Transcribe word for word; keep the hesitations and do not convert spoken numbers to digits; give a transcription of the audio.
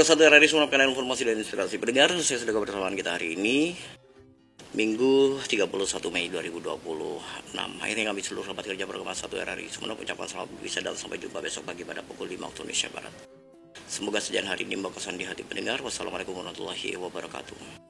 satu R R I semua pengen informasi dan inspirasi pendengar. Saya sudah kebersamaan kita hari ini Minggu tiga puluh satu Mei dua ribu dua puluh enam. Akhirnya kami seluruh rapat kerja program satu R R I semua mengucapkan selamat bisa dan sampai jumpa besok pagi pada pukul lima waktu Indonesia Barat. Semoga sejak hari ini membawa kesan di hati pendengar. Wassalamualaikum warahmatullahi wabarakatuh.